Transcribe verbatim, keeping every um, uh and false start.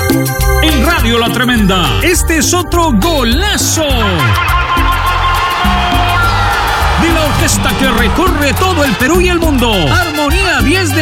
En Radio La Tremenda, este es otro golazo de la orquesta que recorre todo el Perú y el mundo. Armonía diez de